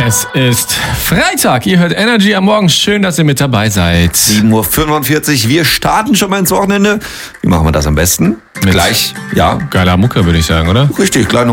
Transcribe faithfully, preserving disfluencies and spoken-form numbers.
Es ist Freitag. Ihr hört Energy am Morgen. Schön, dass ihr mit dabei seid. sieben Uhr fünfundvierzig. Wir starten schon mal ins Wochenende. Wie machen wir das am besten? Mit Gleich, ja. Geiler Mucke, würde ich sagen, oder? Richtig, kleine